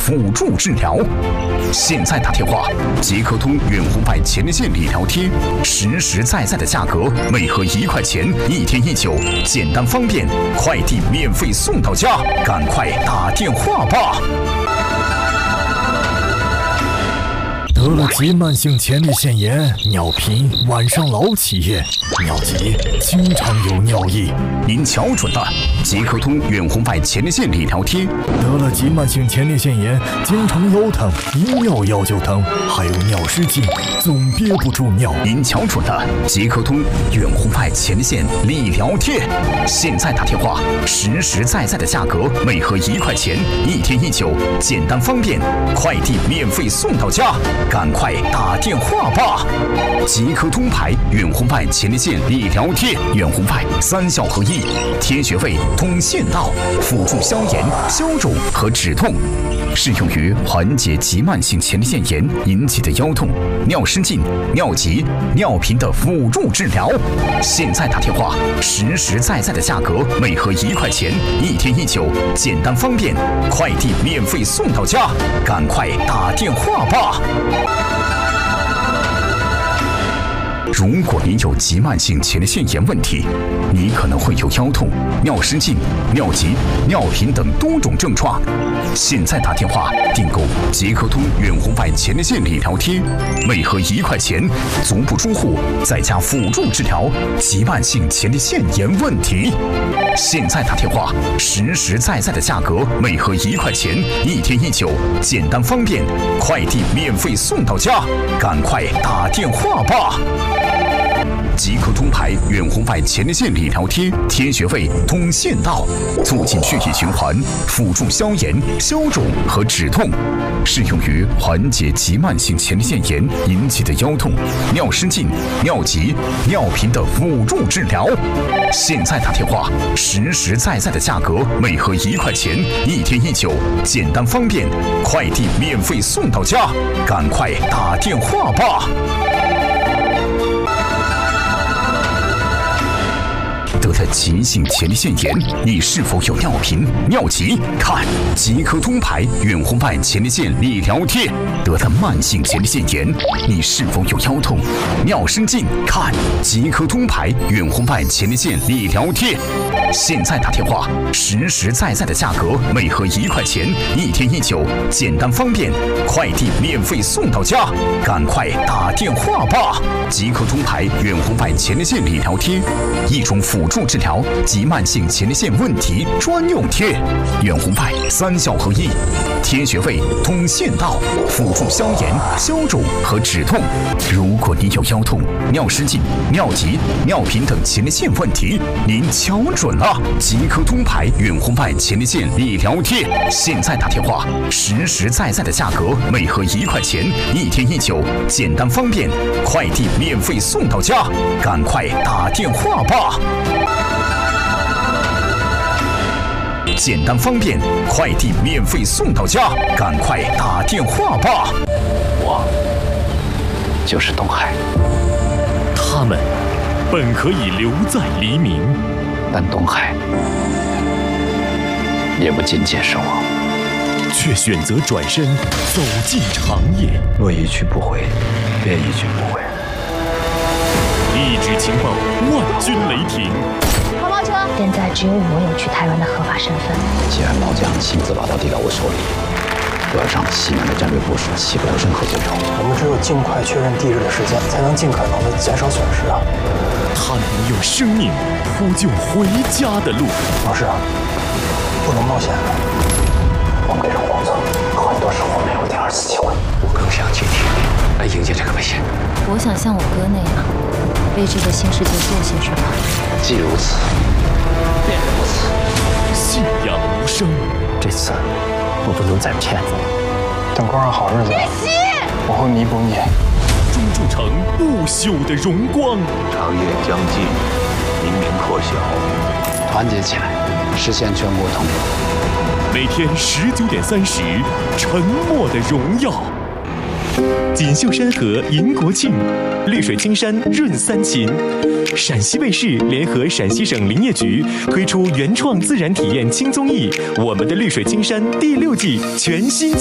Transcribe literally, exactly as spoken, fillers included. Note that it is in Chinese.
辅助治疗。现在打电话，即刻通远红外前列腺理疗贴，实实在在的价格，每盒一块钱，一天一九，简单方便，快递免费送到家，赶快打电话吧！ 得了急慢性前列腺炎，尿频，晚上老起夜，尿急，经常有尿意。 您瞧准了，即刻通远红外前列腺理疗贴。 得了急慢性前列腺炎，经常腰疼，一尿药就疼，还有尿失禁，总憋不住尿。 您瞧准了，即刻通远红外前列腺理疗贴。现在打电话，实实在在的价格，每盒一块钱，一天一九，简单方便，快递免费送到家。赶快打电话吧！即刻通牌远红外前列腺理疗贴，远红外三效合一，贴穴位通腺道，辅助消炎、消肿和止痛，适用于缓解急慢性前列腺炎引起的腰痛、尿失禁、尿急、尿频的辅助治疗。现在打电话，实实在在的价格，每盒一块钱，一天一九，简单方便，快递免费送到家。赶快打电话吧！如果您有急慢性前列腺炎问题，你可能会有腰痛、尿失禁、尿急、尿频等多种症状。现在打电话订购即刻通远红外前列腺理疗贴，每盒一块钱，足不出户，在家辅助治疗急慢性前列腺炎问题。现在打电话，实实在在的价格，每盒一块钱，一天一九，简单方便，快递免费送到家。赶快打电话吧！即刻通牌远红外前列腺理疗贴，贴穴位通腺道，促进血液循环，辅助消炎、消肿和止痛，适用于缓解急慢性前列腺炎引起的腰痛、尿失禁、尿急、尿频的辅助治疗。现在打电话，实实在在的价格，每盒一块钱，一天一九，简单方便，快递免费送到家。赶快打电话吧！得了急性前列腺炎，你是否有尿频、尿急？看即刻通牌远红外前列腺理疗贴。得了慢性前列腺炎，你是否有腰痛、尿失禁？看即刻通牌远红外前列腺理疗贴。现在打电话，实实在在的价格，每盒一块钱，一天一九，简单方便，快递免费送到家。赶快打电话吧！即刻通牌远红外前列腺理疗贴，一种辅助治疗急慢性前列腺问题专用贴，远红外三效合一，贴穴位通腺道，辅助消炎、消肿和止痛。如果你有腰痛、尿失禁、尿急、尿频等前列腺问题，您瞧准了，即刻通牌远红外前列腺理疗贴。现在打电话，实实在在的价格，每盒一块钱，一天一九，简单方便，快递免费送到家。赶快打电话吧！简单方便，快递免费送到家，赶快打电话吧！ 我就是东海。 他们本可以留在黎明， 但东海也不仅仅是我， 却选择转身走进长夜。 若一去不回，便一去不回。 一纸情报，万军雷霆。 黄包车，现在只有我有去台湾的合法身份。 既然老蒋亲自把刀递到我手里，我要让西南的战略部署起不了任何作用。 我们只有尽快确认地址的时间，才能尽可能的减少损失啊！ 他们用生命铺就回家的路。 老师，不能冒险了。 我们跟着皇总，很多时候没有第二次机会。我更想今天来迎接这个危险。 我想像我哥那样，为这个新世界做些什么。 既如此，便如此。 信仰无声。 这次我不能再骗你。等过上好日子，我会弥补你。 筑筑成不朽的荣光。 长夜将近，黎明破晓，团结起来，实现全国统一。 每天十九点三十，沉默的荣耀。锦绣山河迎国庆，绿水青山润三秦。陕西卫视联合陕西省林业局推出原创自然体验轻综艺《我们的绿水青山》第六季全新。